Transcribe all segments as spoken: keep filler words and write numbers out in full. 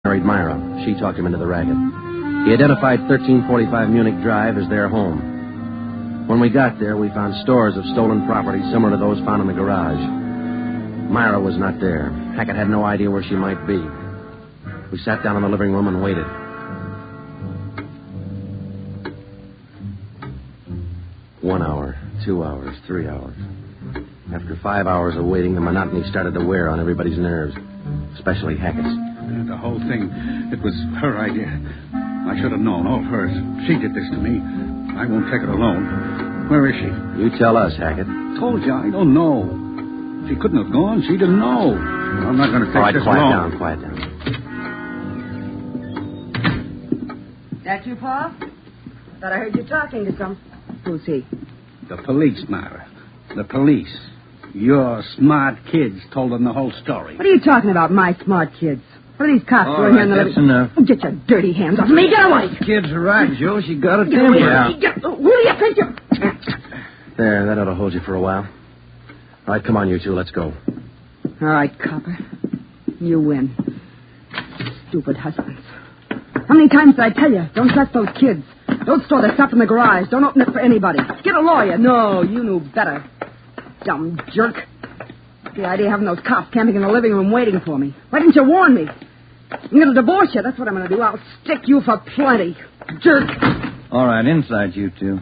married Myra. She talked him into the racket. He identified thirteen forty-five Munich Drive as their home. When we got there, we found stores of stolen property similar to those found in the garage. Myra was not there. Hackett had no idea where she might be. We sat down in the living room and waited. One hour, two hours, three hours. After five hours of waiting, the monotony started to wear on everybody's nerves, especially Hackett's. Uh, the whole thing, it was her idea. I should have known, all hers. She did this to me. I won't take it alone. Where is she? You tell us, Hackett. Told you, I don't know. She couldn't have gone. She didn't know. I'm not going to take All right, this quiet alone. down, quiet down. That you, Pa? Thought I heard you talking to some... Who's he? The police, Myra. The police. Your smart kids told them the whole story. What are you talking about, my smart kids? What are these cops All doing right, here in the that's living... enough. Oh, get your dirty hands off me. Get away. Kids are right, Joe. She got it. Get away. Yeah. Get... Who do you think you... There, that ought to hold you for a while. All right, come on, you two. Let's go. All right, copper. You win. Stupid husbands. How many times did I tell you? Don't trust those kids. Don't store their stuff in the garage. Don't open it for anybody. Get a lawyer. No, you knew better. Dumb jerk. The idea of having those cops camping in the living room waiting for me. Why didn't you warn me? I'm going to divorce you. That's what I'm going to do. I'll stick you for plenty. Jerk. All right, inside, you two.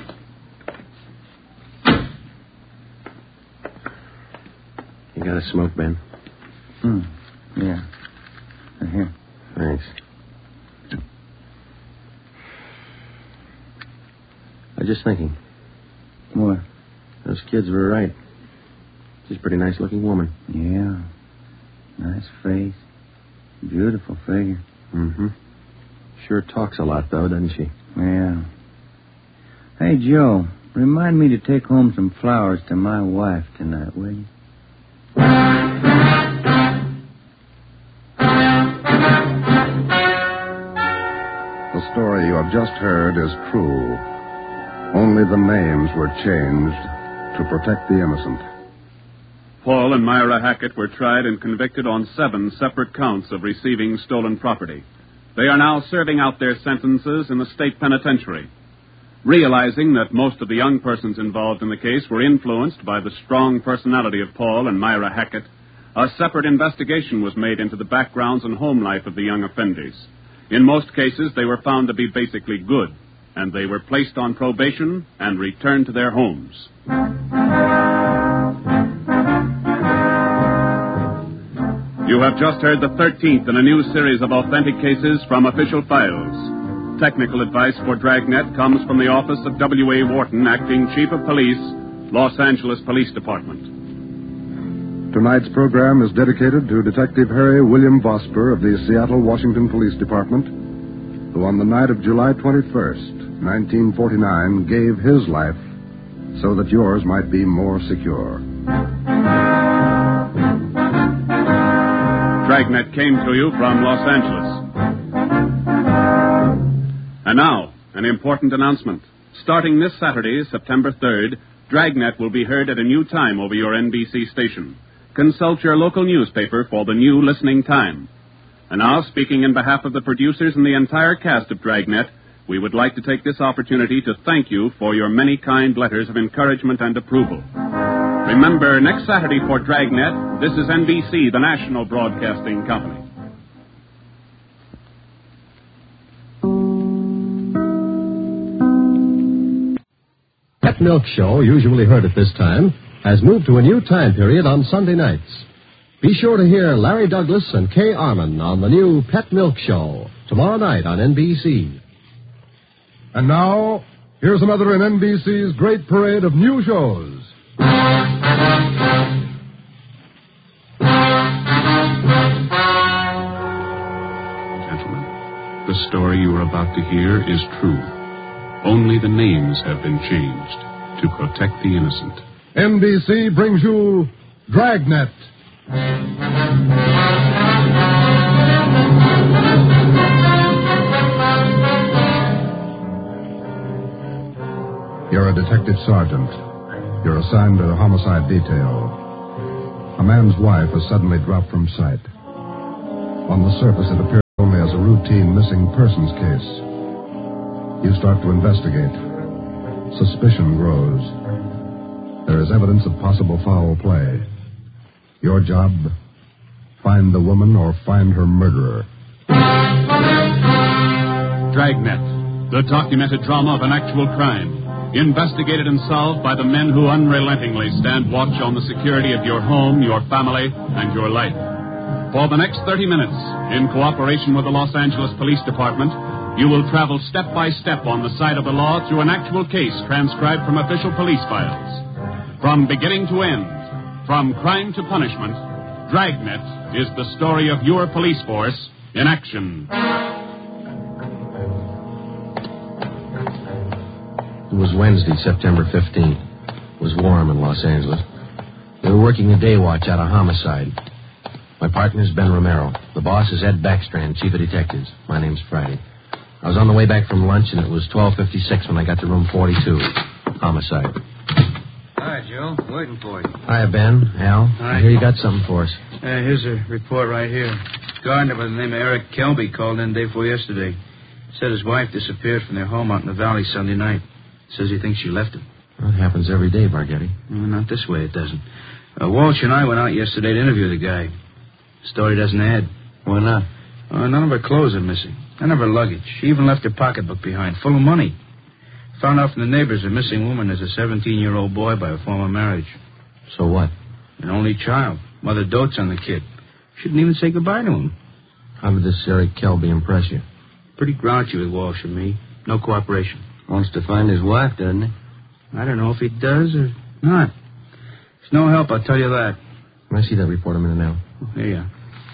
You got a smoke, Ben? Hmm. Yeah. Right here. Thanks. I was just thinking. What? Those kids were right. She's a pretty nice-looking woman. Yeah. Nice face. Beautiful figure. Mm-hmm. Sure talks a lot, though, doesn't she? Yeah. Hey, Joe, remind me to take home some flowers to my wife tonight, will you? The story you have just heard is true. Only the names were changed to protect the innocent. Paul and Myra Hackett were tried and convicted on seven separate counts of receiving stolen property. They are now serving out their sentences in the state penitentiary. Realizing that most of the young persons involved in the case were influenced by the strong personality of Paul and Myra Hackett, a separate investigation was made into the backgrounds and home life of the young offenders. In most cases, they were found to be basically good, and they were placed on probation and returned to their homes. You have just heard the thirteenth in a new series of authentic cases from official files. Technical advice for Dragnet comes from the office of W A Wharton, Acting Chief of Police, Los Angeles Police Department. Tonight's program is dedicated to Detective Harry William Vosper of the Seattle, Washington Police Department, who on the night of July twenty-first, nineteen forty-nine, gave his life so that yours might be more secure. Dragnet came to you from Los Angeles. And now, an important announcement. Starting this Saturday, September third, Dragnet will be heard at a new time over your N B C station. Consult your local newspaper for the new listening time. And now, speaking in behalf of the producers and the entire cast of Dragnet, we would like to take this opportunity to thank you for your many kind letters of encouragement and approval. Remember, next Saturday for Dragnet, this is N B C, the national broadcasting company. Pet Milk Show, usually heard at this time, has moved to a new time period on Sunday nights. Be sure to hear Larry Douglas and Kay Arman on the new Pet Milk Show tomorrow night on N B C. And now, here's another in N B C's great parade of new shows. Gentlemen, the story you are about to hear is true. Only the names have been changed to protect the innocent. N B C brings you Dragnet. You're a detective sergeant. You're assigned to the homicide detail. A man's wife has suddenly dropped from sight. On the surface, it appears a routine missing persons case. You start to investigate. Suspicion grows. There is evidence of possible foul play. Your job, find the woman or find her murderer. Dragnet, the documented drama of an actual crime. Investigated and solved by the men who unrelentingly stand watch on the security of your home, your family, and your life. For the next thirty minutes, in cooperation with the Los Angeles Police Department, you will travel step by step on the side of the law through an actual case transcribed from official police files. From beginning to end, from crime to punishment, Dragnet is the story of your police force in action. It was Wednesday, September fifteenth. It was warm in Los Angeles. We were working the day watch out of homicide. My partner's Ben Romero. The boss is Ed Backstrand, chief of detectives. My name's Friday. I was on the way back from lunch, and it was twelve fifty-six when I got to room forty-two. Homicide. Hi, Joe. Waiting for you. Hiya, Ben. Al. Hi. I hear you got something for us. Uh, here's a report right here. Gardener by the name of Eric Kelby called in day before yesterday. Said his wife disappeared from their home out in the valley Sunday night. Says he thinks she left him. Well, it happens every day, Barghetti. Well, not this way, it doesn't. Uh, Walsh and I went out yesterday to interview the guy. Story doesn't add. Why not? Uh, none of her clothes are missing. None of her luggage. She even left her pocketbook behind, full of money. Found out from the neighbors the missing woman is a seventeen-year-old boy by a former marriage. So what? An only child. Mother dotes on the kid. She didn't even say goodbye to him. How did this Eric Kelby impress you? Pretty grouchy with Walsh and me. No cooperation. Wants to find his wife, doesn't he? I don't know if he does or not. It's no help, I'll tell you that. Can I see that report a minute now? Here you are.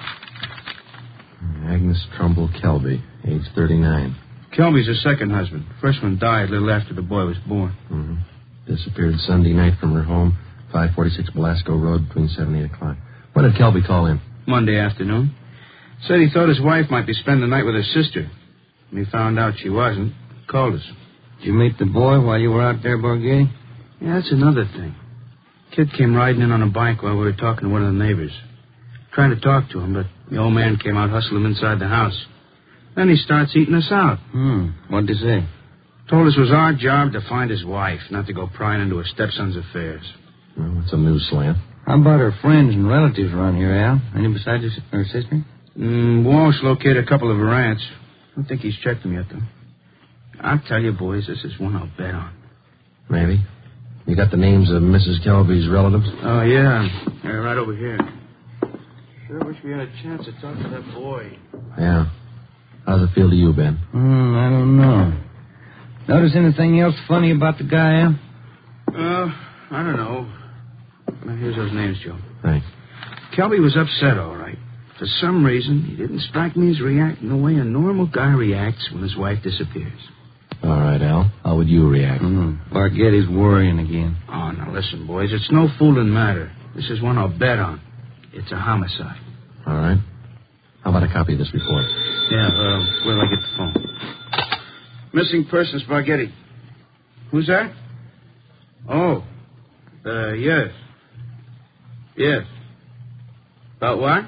Agnes Trumbull Kelby, age thirty-nine. Kelby's her second husband. First one died a little after the boy was born. Mm-hmm. Disappeared Sunday night from her home, five forty-six Belasco Road, between seven and eight o'clock. When did Kelby call in? Monday afternoon. Said he thought his wife might be spending the night with her sister. When he found out she wasn't, called us. Did you meet the boy while you were out there, Barghetti? Yeah, that's another thing. Kid came riding in on a bike while we were talking to one of the neighbors. Trying to talk to him, but the old man came out, hustled him inside the house. Then he starts eating us out. Hmm. What'd he say? Told us it was our job to find his wife, not to go prying into her stepson's affairs. Well, that's a news slant. How about her friends and relatives around here, Al? Any besides her, her sister? Mm, Walsh located a couple of her aunts. I don't think he's checked them yet, though. I'll tell you, boys, this is one I'll bet on. Maybe. You got the names of Missus Kelby's relatives? Oh, yeah. They're right over here. Sure wish we had a chance to talk to that boy. Yeah. How's it feel to you, Ben? Hmm, I don't know. Notice anything else funny about the guy, Al? Uh, I don't know. Well, here's those names, Joe. Thanks. Kelby was upset, all right. For some reason, he didn't strike me as reacting the way a normal guy reacts when his wife disappears. All right, Al. How would you react? Mm-hmm. Barghetti's worrying again. Oh, now listen, boys. It's no fooling matter. This is one I'll bet on. It's a homicide. All right. How about a copy of this report? Yeah, uh, where do I get the phone? Missing persons, Barghetti. Who's that? Oh. Uh, yes. Yes. About what?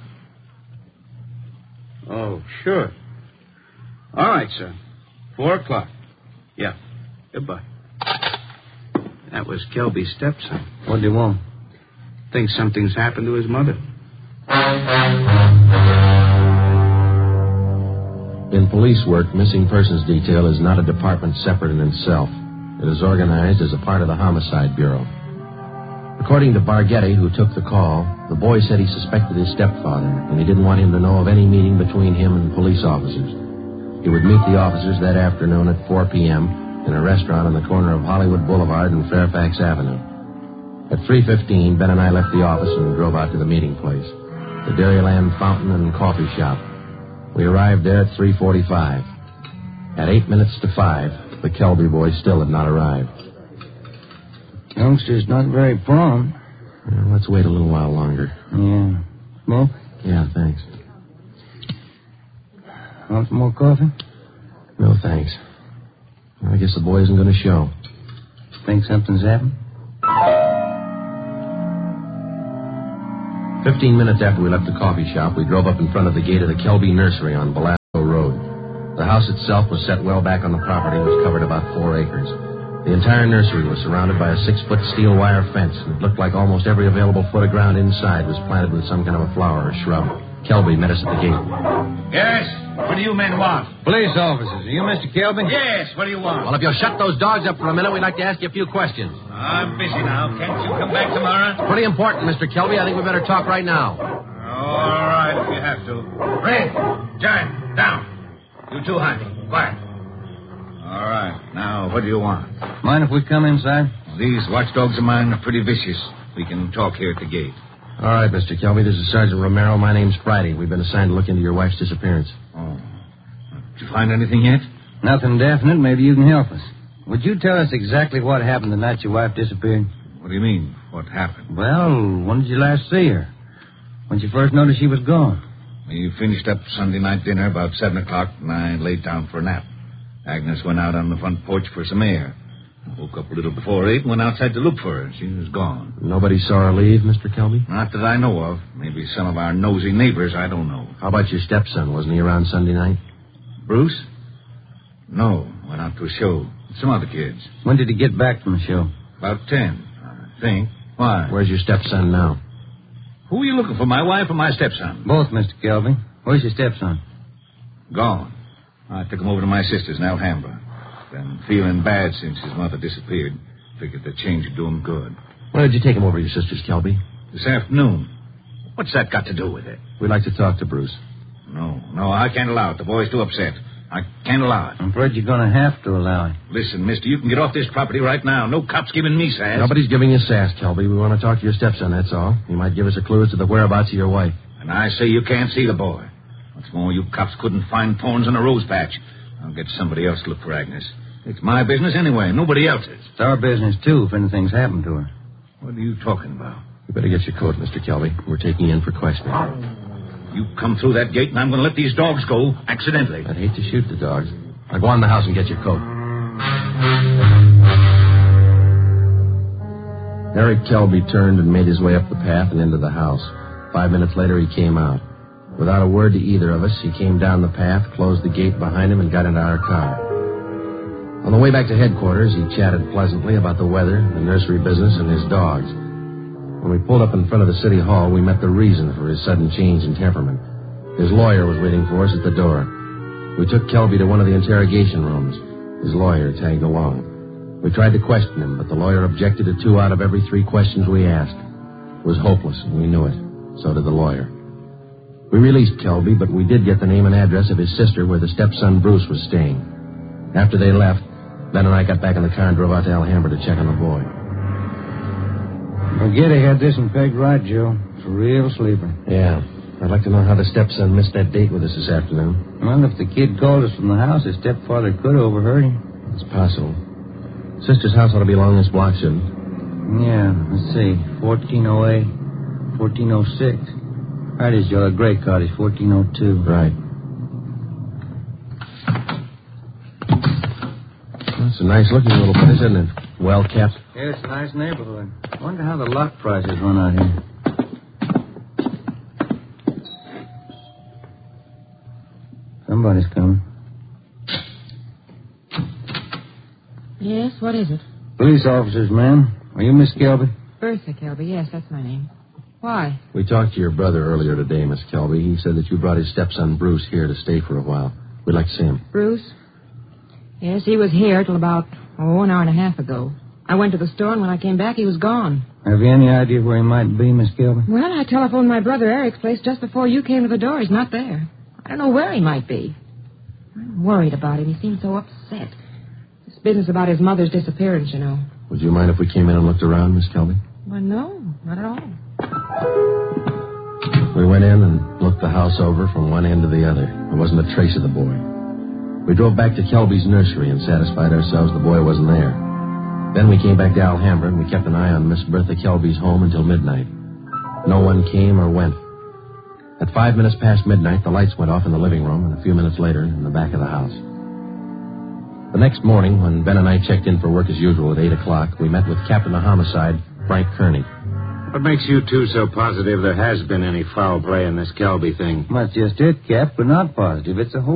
Oh, sure. All right, sir. Four o'clock. Yeah. Goodbye. That was Kelby's stepson. What do you want? Thinks something's happened to his mother. In police work, missing persons detail is not a department separate in itself. It is organized as a part of the Homicide Bureau. According to Barghetti, who took the call, the boy said he suspected his stepfather, and he didn't want him to know of any meeting between him and police officers. He would meet the officers that afternoon at four p.m. in a restaurant on the corner of Hollywood Boulevard and Fairfax Avenue. At three fifteen, Ben and I left the office and drove out to the meeting place, the Dairyland Fountain and Coffee Shop. We arrived there at three forty-five. At eight minutes to five, the Kelby boy still had not arrived. Youngster's not very prompt. Well, let's wait a little while longer. Yeah. Smoke? Yeah, thanks. Want some more coffee? No, thanks. I guess the boy isn't going to show. Think something's happened? Fifteen minutes after we left the coffee shop, we drove up in front of the gate of the Kelby Nursery on Belasco Road. The house itself was set well back on the property, which covered about four acres. The entire nursery was surrounded by a six-foot steel wire fence, and it looked like almost every available foot of ground inside was planted with some kind of a flower or shrub. Kelby met us at the gate. Yes? What do you men want? Police officers. Are you Mister Kelby? Yes, what do you want? Well, if you'll shut those dogs up for a minute, we'd like to ask you a few questions. I'm busy now. Can't you come back tomorrow? Pretty important, Mister Kelby. I think we better talk right now. All right, if you have to. Red, Giant, down. You too, Honey. Quiet. All right. Now, what do you want? Mind if we come inside? These watchdogs of mine are pretty vicious. We can talk here at the gate. All right, Mister Kelby. This is Sergeant Romero. My name's Friday. We've been assigned to look into your wife's disappearance. Oh. Did you find anything yet? Nothing definite. Maybe you can help us. Would you tell us exactly what happened the night your wife disappeared? What do you mean, what happened? Well, when did you last see her? When did you first notice she was gone? We finished up Sunday night dinner about seven o'clock, and I laid down for a nap. Agnes went out on the front porch for some air. I woke up a little before eight and went outside to look for her. She was gone. Nobody saw her leave, Mister Kelby? Not that I know of. Maybe some of our nosy neighbors, I don't know. How about your stepson? Wasn't he around Sunday night? Bruce? No, went out to a show with some other kids. When did he get back from the show? About ten, I think. Why? Where's your stepson now? Who are you looking for, my wife or my stepson? Both, Mister Kelby. Where's your stepson? Gone. I took him over to my sister's in Alhambra. Been feeling bad since his mother disappeared. Figured the change would do him good. Why did you take him over to your sister's, Kelby? This afternoon. What's that got to do with it? We'd like to talk to Bruce. No, no, I can't allow it. The boy's too upset. I can't allow it. I'm afraid you're going to have to allow it. Listen, mister, you can get off this property right now. No cop's giving me sass. Nobody's giving you sass, Kelby. We want to talk to your stepson, that's all. He might give us a clue as to the whereabouts of your wife. And I say you can't see the boy. What's more, you cops couldn't find thorns in a rose patch. I'll get somebody else to look for Agnes. It's my business anyway, nobody else's. It's our business, too, if anything's happened to her. What are you talking about? You better get your coat, Mister Kelby. We're taking you in for questioning. You come through that gate, and I'm going to let these dogs go accidentally. I'd hate to shoot the dogs. Now go on in the house and get your coat. Eric Kelby turned and made his way up the path and into the house. Five minutes later, he came out. Without a word to either of us, he came down the path, closed the gate behind him, and got into our car. On the way back to headquarters, he chatted pleasantly about the weather, the nursery business, and his dogs. When we pulled up in front of the city hall, we met the reason for his sudden change in temperament. His lawyer was waiting for us at the door. We took Kelby to one of the interrogation rooms. His lawyer tagged along. We tried to question him, but the lawyer objected to two out of every three questions we asked. It was hopeless, and we knew it. So did the lawyer. We released Kelby, but we did get the name and address of his sister where the stepson Bruce was staying. After they left, Ben and I got back in the car and drove out to Alhambra to check on the boy. Forget I had this one pegged right, Joe. It's a real sleeper. Yeah. I'd like to know how the stepson missed that date with us this afternoon. Well, if the kid called us from the house, his stepfather could have overheard him. It's possible. Sister's house ought to be along this block, shouldn't it? Yeah, let's see. fourteen oh eight, fourteen oh six. Right is Joe. A gray cottage, fourteen oh two. Right. It's a nice-looking little place, isn't it? Well kept. Yeah, it's a nice neighborhood. I wonder how the lot prices run out here. Somebody's coming. Yes, what is it? Police officers, ma'am. Are you Miss Kelby? Bertha Kelby, yes, that's my name. Why? We talked to your brother earlier today, Miss Kelby. He said that you brought his stepson Bruce here to stay for a while. We'd like to see him. Bruce? Yes, he was here till about, oh, an hour and a half ago. I went to the store, and when I came back, he was gone. Have you any idea where he might be, Miss Kelby? Well, I telephoned my brother Eric's place just before you came to the door. He's not there. I don't know where he might be. I'm worried about him. He seemed so upset. This business about his mother's disappearance, you know. Would you mind if we came in and looked around, Miss Kelby? Well, no, not at all. We went in and looked the house over from one end to the other. There wasn't a trace of the boy. We drove back to Kelby's nursery and satisfied ourselves the boy wasn't there. Then we came back to Alhambra and we kept an eye on Miss Bertha Kelby's home until midnight. No one came or went. At five minutes past midnight, the lights went off in the living room, and a few minutes later, in the back of the house. The next morning, when Ben and I checked in for work as usual at eight o'clock, we met with Captain of Homicide, Frank Kearney. What makes you two so positive there has been any foul play in this Kelby thing? That's just it, Cap. We're not positive. It's a whole